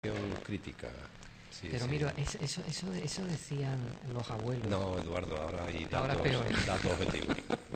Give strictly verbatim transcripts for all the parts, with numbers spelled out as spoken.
crítica. Sí, Pero sí. mira, es- eso, eso, eso decían los abuelos. No, Eduardo, ahora hay Ahora datos, peor. datos objetivos.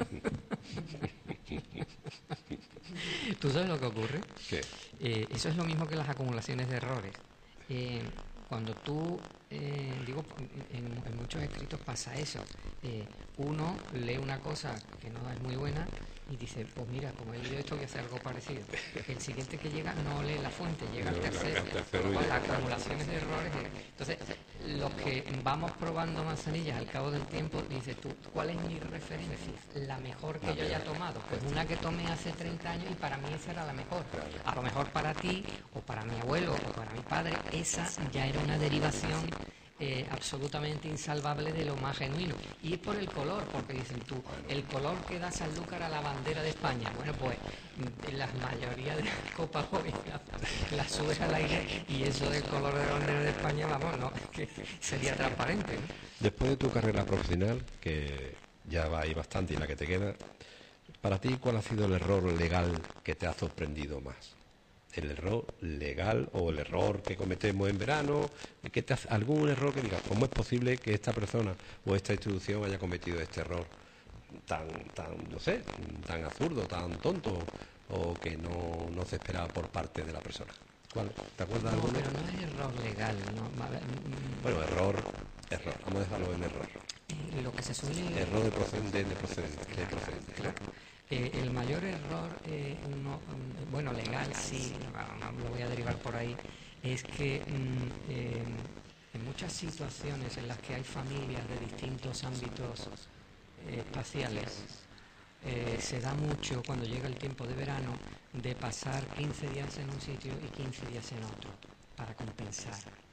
¿Tú sabes lo que ocurre? ¿Qué? Eh, eso es lo mismo que las acumulaciones de errores. Eh, cuando tú, eh, digo, en, en muchos escritos pasa eso. Eh, uno lee una cosa que no es muy buena y dice, pues mira, como he leído esto voy a hacer algo parecido. El siguiente que llega no lee la fuente, llega al No, tercero, al tercero con ya. las acumulaciones de errores. Entonces, los que vamos probando manzanillas al cabo del tiempo, dices tú, ¿cuál es mi referencia? La mejor que yo haya tomado. Pues una que tomé hace treinta años y para mí esa era la mejor. A lo mejor para ti, o para mi abuelo, o para mi padre, esa ya era una derivación eh, absolutamente insalvable de lo más genuino. Y es por el color, porque dicen tú, el color que da Sanlúcar a la bandera de España. Bueno, pues en la mayoría de las copas hoy la, la subes al aire y eso del color de la bandera de España, vamos, no, que sería transparente, ¿no? Después de tu carrera profesional, que ya va ahí bastante y la que te queda, para ti, ¿cuál ha sido el error legal que te ha sorprendido más? ¿El error legal o el error que cometemos en verano? ¿Qué te hace, algún error que digas, ¿cómo es posible que esta persona o esta institución haya cometido este error tan, tan no sé, tan absurdo, tan tonto, o que no, no se esperaba por parte de la persona? ¿Cuál? ¿Te acuerdas de No, alguno? pero no es error legal, ¿no? Vale, mm, Bueno, error, error, vamos a dejarlo en error. eh, lo que se suele... Error de procedente, de procedente, de procedente. Claro. Eh, el mayor error, eh, uno, um, bueno, legal sí, no, no lo voy a derivar por ahí, es que mm, eh, en muchas situaciones en las que hay familias de distintos ámbitos eh, espaciales, eh, se da mucho cuando llega el tiempo de verano de pasar quince días en un sitio y quince días en otro para compensar.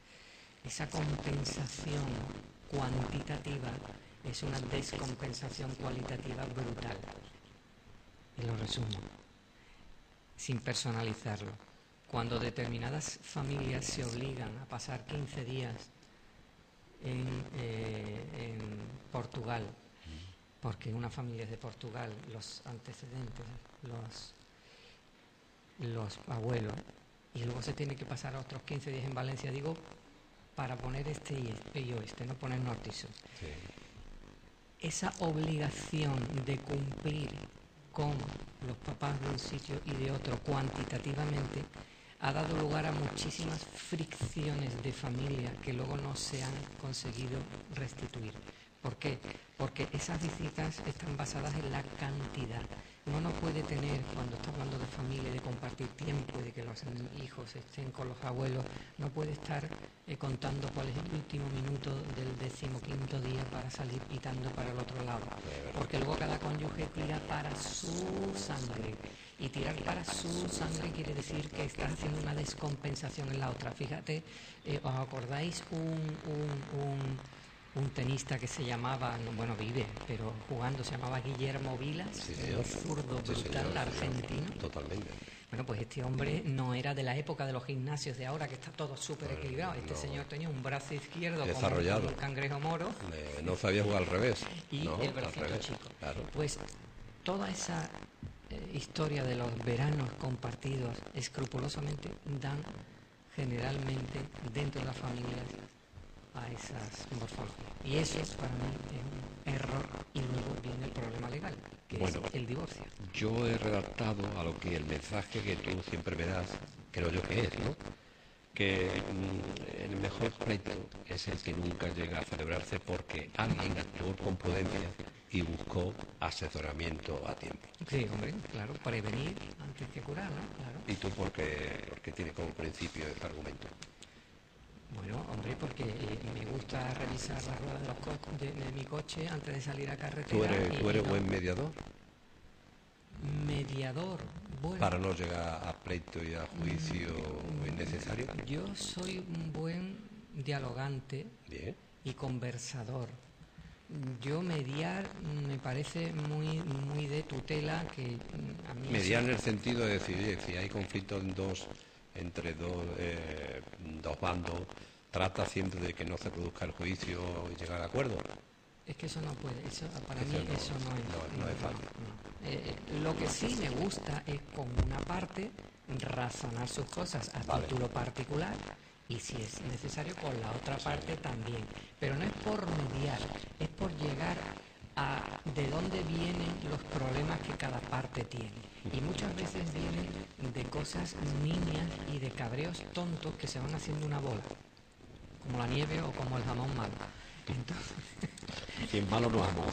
Esa compensación cuantitativa es una descompensación cualitativa brutal. Y lo resumo, sin personalizarlo. Cuando determinadas familias se obligan a pasar quince días en, eh, en Portugal, porque una familia es de Portugal, los antecedentes, los, los abuelos, y luego se tiene que pasar otros quince días en Valencia, digo, para poner este y este y oeste, no poner norte y sur. Sí. Esa obligación de cumplir con los papás de un sitio y de otro cuantitativamente ha dado lugar a muchísimas fricciones de familia que luego no se han conseguido restituir. ¿Por qué? Porque esas visitas están basadas en la cantidad. Uno no puede tener, cuando está hablando de familia, de compartir tiempo, de que los hijos estén con los abuelos, no puede estar eh, contando cuál es el último minuto del decimoquinto día para salir pitando para el otro lado. Porque luego cada cónyuge tira para su sangre. Y tirar para su sangre quiere decir que está haciendo una descompensación en la otra. Fíjate, eh, ¿os acordáis un... un, un un tenista que se llamaba, no, bueno, vive, pero jugando, se llamaba Guillermo Vilas, Sí, un señor. zurdo Sí, brutal, señor. argentino? Totalmente. Bueno, pues este hombre no era de la época de los gimnasios de ahora, que está todo súper equilibrado. Este no. señor tenía un brazo izquierdo como, Desarrollado. como un cangrejo moro Eh, no sabía jugar al revés. y No, el al bracito revés. chico. Claro. Pues toda esa eh, historia de los veranos compartidos escrupulosamente dan generalmente dentro de las familias a esas morfologías. Y eso para mí es un error, y luego viene el problema legal, que Bueno. es el divorcio. Yo he redactado a lo que el mensaje que tú siempre me das, creo yo que es, ¿no? Que mm, el mejor pleito es el que nunca llega a celebrarse porque alguien actuó con prudencia y buscó asesoramiento a tiempo. Sí, hombre, claro, prevenir antes que curar, ¿no? Claro. ¿Y tú por qué, por qué tienes como principio este argumento? Bueno, hombre, porque eh, me gusta revisar las ruedas de, los co- de, de mi coche antes de salir a carretera. ¿Tú eres, y tú eres no- buen mediador mediador. Bueno, para no llegar a pleito y a juicio innecesario? yo soy un buen dialogante Bien. y conversador. Yo mediar mm, me parece muy muy de tutela, que mm, a mí Mediar eso- en el sentido de decir, oye, si hay conflicto en dos, entre dos, eh, dos bandos, trata siempre de que no se produzca el juicio y llegar al acuerdo. es que eso no puede, eso para Eso mí no- eso no es, no- no es fácil. no. Eh, eh, lo que sí me gusta es con una parte razonar sus cosas a Vale. título particular y si es necesario con la otra parte también. Pero no es por mediar, es por llegar a de dónde vienen los problemas que cada parte tiene. Y muchas veces vienen de cosas niñas y de cabreos tontos que se van haciendo una bola, como la nieve o como el jamón malo. Entonces, Quien malo no amo.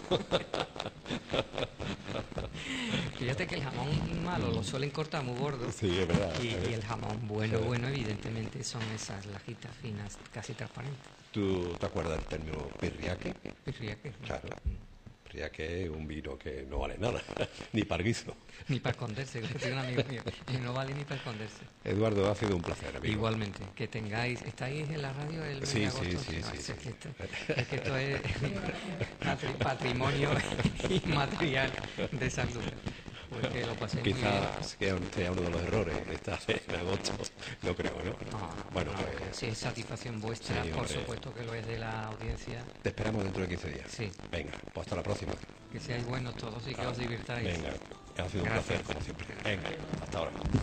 fíjate que el jamón malo lo suelen cortar muy gordo. Sí, es verdad. Y, es y el jamón bueno, Sí. bueno, evidentemente son esas lajitas finas, casi transparentes. ¿Tú te acuerdas del término pirriaque? Pirriaque. Claro. Pirriaque es un vino que no vale nada, ni para guiso. Ni para esconderse, que tengo un amigo mío, y no vale ni para esconderse. Eduardo, ha sido un placer, amigo. Igualmente, que tengáis, estáis en la radio el mes Sí, de sí, agosto. sí, Ah, sí, es, sí. que esto, es que esto es patri- patrimonio inmaterial de San Lucas. Pues que lo paséis muy bien. Quizás sea un- sea uno de los errores estar en agosto, no creo, ¿no? No, no, Bueno, no, pues si es satisfacción vuestra, sí, por hombre. supuesto que lo es de la audiencia. te esperamos dentro de quince días. Sí. Venga, pues hasta la próxima. Que seáis buenos todos y que os divirtáis. Venga, ha sido un Gracias. placer, como siempre. Venga, hasta ahora.